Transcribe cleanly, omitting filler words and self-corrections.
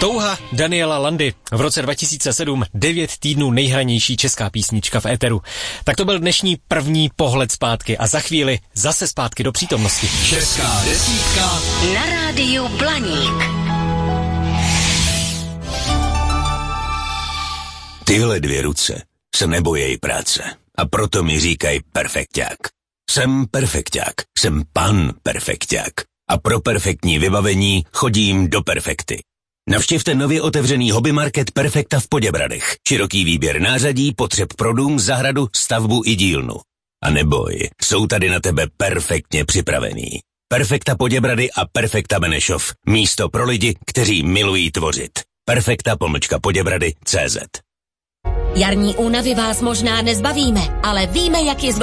Touha Daniela Landy, v roce 2007 9 týdnů nejhranější česká písnička v éteru. Tak to byl dnešní první pohled zpátky a za chvíli zase zpátky do přítomnosti. Česká desítka na rádiu Blaník. Tyhle dvě ruce se nebojí práce a proto mi říkají perfekťák. Jsem perfekťák, jsem pan perfekťák a pro perfektní vybavení chodím do Perfekty. Navštivte nově otevřený hobby market Perfekta v Poděbradech. Široký výběr nářadí, potřeb pro dům, zahradu, stavbu i dílnu. A neboj, jsou tady na tebe perfektně připravený. Perfekta Poděbrady a Perfekta Benešov. Místo pro lidi, kteří milují tvořit. Perfekta-Poděbrady.cz. Jarní únavy vás možná nezbavíme, ale víme, jak je